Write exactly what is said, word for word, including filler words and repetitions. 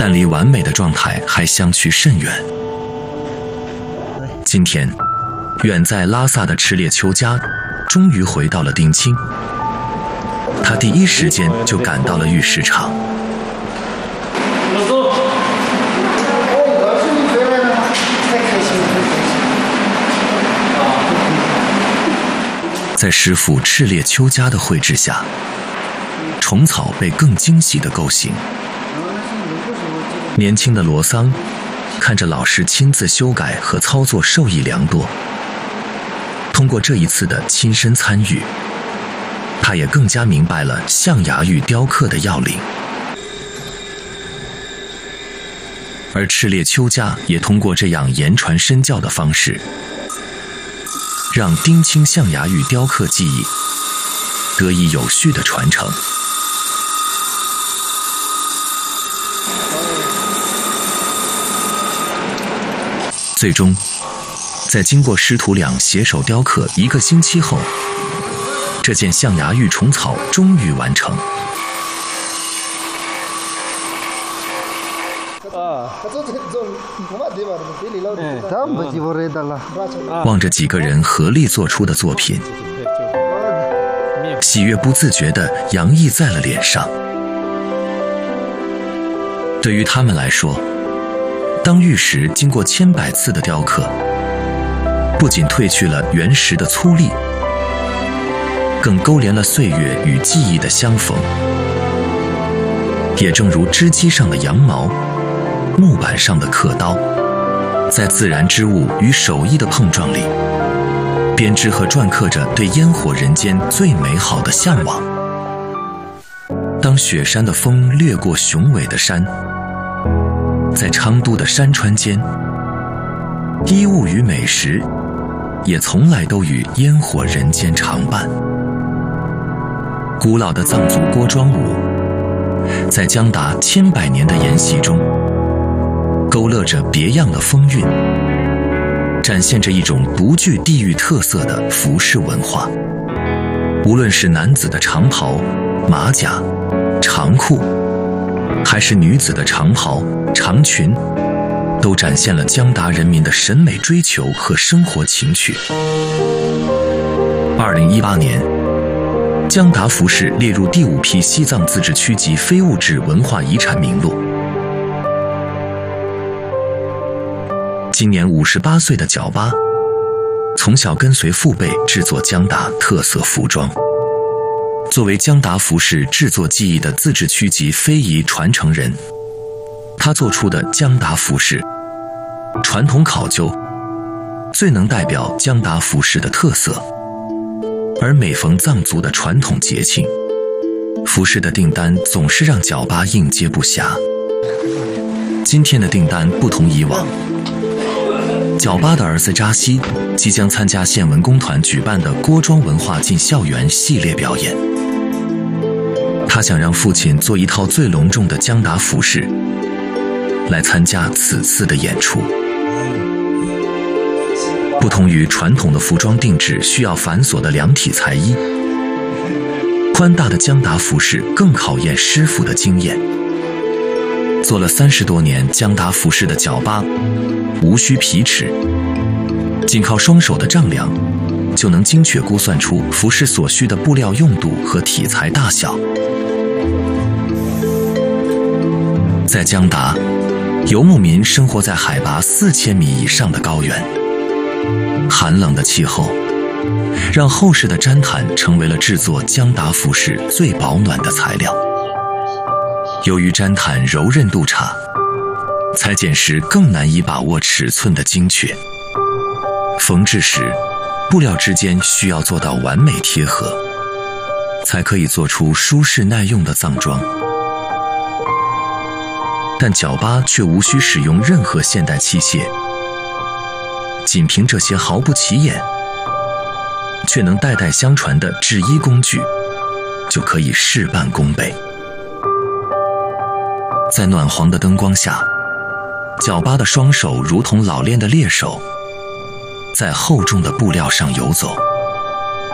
但离完美的状态还相去甚远。今天，远在拉萨的赤烈秋家终于回到了丁青，他第一时间就赶到了玉石厂。在师傅赤烈秋家的绘制下，虫草被更精细地构形。年轻的罗桑看着老师亲自修改和操作，受益良多。通过这一次的亲身参与，他也更加明白了象牙玉雕刻的要领。而赤烈秋家也通过这样言传身教的方式，让丁青象牙玉雕刻技艺得以有序的传承。最终，在经过师徒俩携手雕刻一个星期后，这件象牙玉虫草终于完成。望着几个人合力做出的作品，喜悦不自觉地洋溢在了脸上。对于他们来说，当玉石经过千百次的雕刻，不仅褪去了原石的粗粝，更勾连了岁月与记忆的相逢。也正如织机上的羊毛，木板上的刻刀，在自然之物与手艺的碰撞里，编织和篆刻着对烟火人间最美好的向往。当雪山的风掠过雄伟的山，在昌都的山川间，衣物与美食也从来都与烟火人间常伴。古老的藏族锅庄舞，在将达千百年的沿袭中，勾勒着别样的风韵，展现着一种独具地域特色的服饰文化。无论是男子的长袍、马甲、长裤，还是女子的长袍、长裙，都展现了将达人民的审美追求和生活情趣。二零一八年，将达服饰列入第五批西藏自治区级非物质文化遗产名录。今年五十八岁的皎巴，从小跟随父辈制作将达特色服装。作为将达服饰制作技艺的自治区级非遗传承人，他做出的将达服饰传统考究，最能代表将达服饰的特色。而每逢藏族的传统节庆，服饰的订单总是让皎巴应接不暇。今天的订单不同以往，皎巴的儿子扎西即将参加县文工团举办的锅庄文化进校园系列表演。他想让父亲做一套最隆重的将达服饰，来参加此次的演出。不同于传统的服装定制需要繁琐的量体裁衣，宽大的将达服饰更考验师傅的经验。做了三十多年将达服饰的皎巴，无需皮尺，仅靠双手的丈量，就能精确估算出服饰所需的布料用度和体裁大小。在将达，游牧民生活在海拔四千米以上的高原，寒冷的气候让厚实的毡毯成为了制作将达服饰最保暖的材料。由于毡毯柔韧度差，裁剪时更难以把握尺寸的精确，缝制时布料之间需要做到完美贴合，才可以做出舒适耐用的藏装。但皎巴却无需使用任何现代器械，仅凭这些毫不起眼却能代代相传的制衣工具，就可以事半功倍。在暖黄的灯光下，皎巴的双手如同老练的猎手，在厚重的布料上游走。